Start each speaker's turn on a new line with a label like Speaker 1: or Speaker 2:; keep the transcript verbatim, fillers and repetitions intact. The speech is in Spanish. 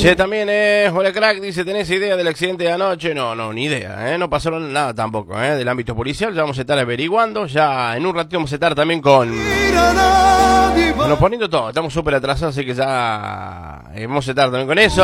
Speaker 1: Che, también, eh, hola crack, dice, ¿tenés idea del accidente de anoche? No, no, ni idea, eh, no pasaron nada tampoco, eh, del ámbito policial, ya vamos a estar averiguando, ya en un ratito vamos a estar también con... Bueno, poniendo todo, estamos súper atrasados, así que ya eh, vamos a estar también con eso.